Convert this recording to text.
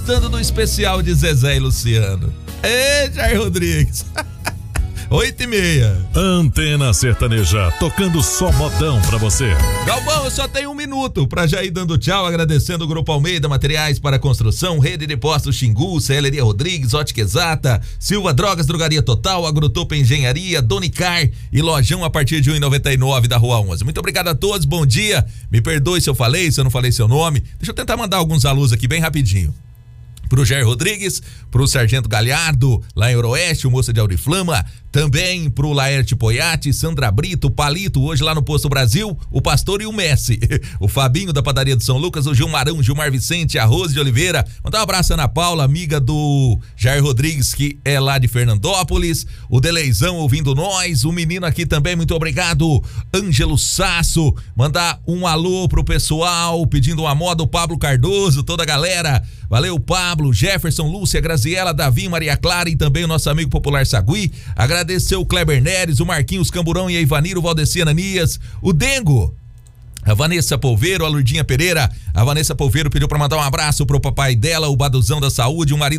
gostando do especial de Zezé e Luciano? Ê, Jair Rodrigues. 8h30. Antena Sertaneja, tocando só modão pra você. Galvão, eu só tenho 1 minuto pra já ir dando tchau, agradecendo o Grupo Almeida, Materiais para Construção, Rede de Postos Xingu, Celeria Rodrigues, Ótica Exata, Silva Drogas, Drogaria Total, Agrotopa Engenharia, Donicar e Lojão a partir de 1,99 da Rua 11. Muito obrigado a todos, bom dia. Me perdoe se eu falei, se eu não falei seu nome. Deixa eu tentar mandar alguns alôs aqui bem rapidinho. Pro Jair Rodrigues, pro Sargento Galhardo, lá em Euroeste, o Moça de Auriflama, também pro Laerte Poiati, Sandra Brito, Palito, hoje lá no Posto Brasil, o Pastor e o Messi, o Fabinho da Padaria de São Lucas, o Gilmarão, Gilmar Vicente, a Rose de Oliveira, mandar um abraço a Ana Paula, amiga do Jair Rodrigues, que é lá de Fernandópolis, o Deleizão ouvindo nós, o menino aqui também, muito obrigado, Ângelo Sasso, mandar um alô pro pessoal, pedindo uma moda, o Pablo Cardoso, toda a galera, valeu Pablo, Jefferson, Lúcia, Graziela, Davi, Maria Clara e também o nosso amigo popular Sagui. Agradecer o Kleber Neres, o Marquinhos Camburão e a Ivaniro, o Valdeci Ananias, o Dengo, a Vanessa Polveiro, a Lurdinha Pereira. A Vanessa Polveiro pediu pra mandar um abraço pro papai dela, o Baduzão da Saúde, o marido